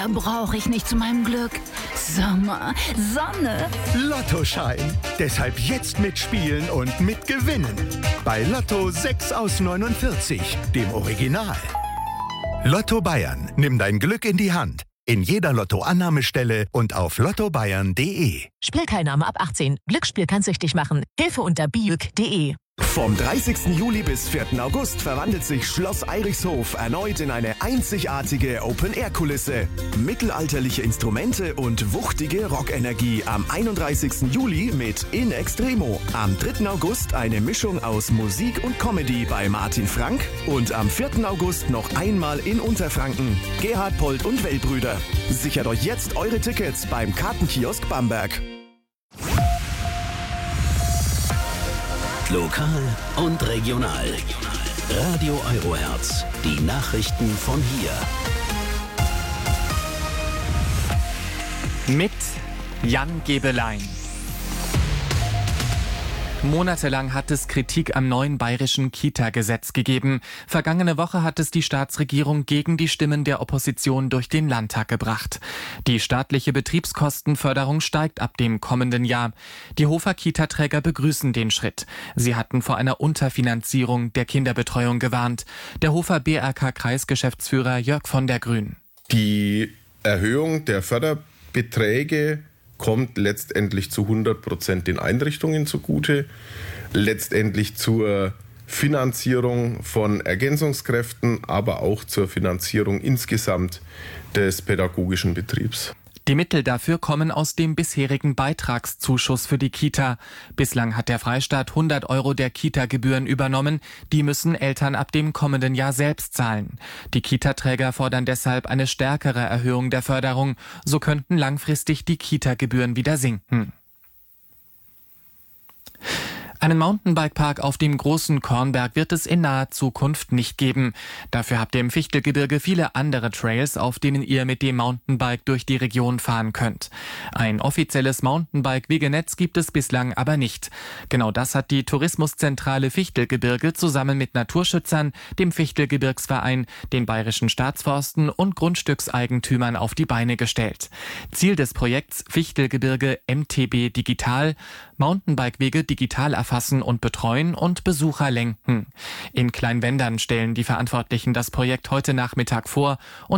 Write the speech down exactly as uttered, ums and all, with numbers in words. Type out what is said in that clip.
Mehr brauche ich nicht zu meinem Glück. Sommer, Sonne. Lottoschein. Deshalb jetzt mitspielen und mitgewinnen. Bei Lotto sechs aus neunundvierzig, dem Original. Lotto Bayern. Nimm dein Glück in die Hand. In jeder Lottoannahmestelle und auf lotto bayern punkt de. Spielteilnahme ab achtzehn. Glücksspiel kann süchtig machen. Hilfe unter biüg punkt de. Vom dreißigsten Juli bis vierten August verwandelt sich Schloss Eirichshof erneut in eine einzigartige Open-Air-Kulisse. Mittelalterliche Instrumente und wuchtige Rockenergie am einunddreißigsten Juli mit In Extremo. Am dritten August eine Mischung aus Musik und Comedy bei Martin Frank. Und am vierten August noch einmal in Unterfranken. Gerhard Polt und Wellbrüder. Sichert euch jetzt eure Tickets beim Kartenkiosk Bamberg. Lokal und regional. Radio Eurohertz. Die Nachrichten von hier. Mit Jan Gebelein. Monatelang hat es Kritik am neuen bayerischen Kita-Gesetz gegeben. Vergangene Woche hat es die Staatsregierung gegen die Stimmen der Opposition durch den Landtag gebracht. Die staatliche Betriebskostenförderung steigt ab dem kommenden Jahr. Die Hofer Kita-Träger begrüßen den Schritt. Sie hatten vor einer Unterfinanzierung der Kinderbetreuung gewarnt. Der Hofer B R K-Kreisgeschäftsführer Jörg von der Grün. Die Erhöhung der Förderbeträge kommt letztendlich zu hundert Prozent den Einrichtungen zugute, letztendlich zur Finanzierung von Ergänzungskräften, aber auch zur Finanzierung insgesamt des pädagogischen Betriebs. Die Mittel dafür kommen aus dem bisherigen Beitragszuschuss für die Kita. Bislang hat der Freistaat hundert Euro der Kita-Gebühren übernommen. Die müssen Eltern ab dem kommenden Jahr selbst zahlen. Die Kita-Träger fordern deshalb eine stärkere Erhöhung der Förderung. So könnten langfristig die Kita-Gebühren wieder sinken. Einen Mountainbike-Park auf dem Großen Kornberg wird es in naher Zukunft nicht geben. Dafür habt ihr im Fichtelgebirge viele andere Trails, auf denen ihr mit dem Mountainbike durch die Region fahren könnt. Ein offizielles Mountainbike-Wegenetz gibt es bislang aber nicht. Genau das hat die Tourismuszentrale Fichtelgebirge zusammen mit Naturschützern, dem Fichtelgebirgsverein, den Bayerischen Staatsforsten und Grundstückseigentümern auf die Beine gestellt. Ziel des Projekts Fichtelgebirge M T B Digital: Mountainbike-Wege digital erfassen und betreuen und Besucher lenken. In Kleinwendern stellen die Verantwortlichen das Projekt heute Nachmittag vor und